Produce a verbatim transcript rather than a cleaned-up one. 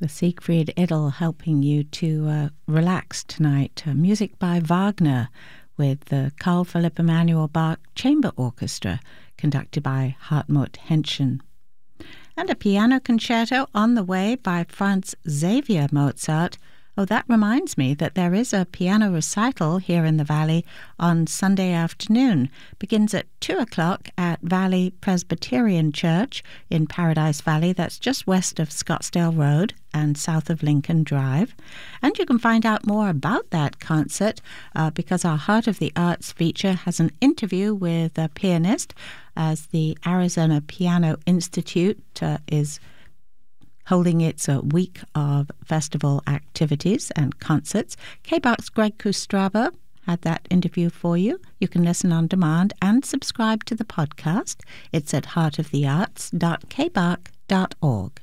The Siegfried Idyll helping you to uh, relax tonight. Uh, music by Wagner with the Carl Philipp Emanuel Bach Chamber Orchestra, conducted by Hartmut Henschen. And a piano concerto on the way by Franz Xavier Mozart. Oh, that reminds me that there is a piano recital here in the Valley on Sunday afternoon. Begins at two o'clock at Valley Presbyterian Church in Paradise Valley. That's just west of Scottsdale Road and south of Lincoln Drive. And you can find out more about that concert uh, because our Heart of the Arts feature has an interview with a pianist as the Arizona Piano Institute uh, is holding its uh, week of festival activities and concerts. K B A C's Greg Kustraba had that interview for you. You can listen on demand and subscribe to the podcast. It's at heart of the arts dot k b a c dot org.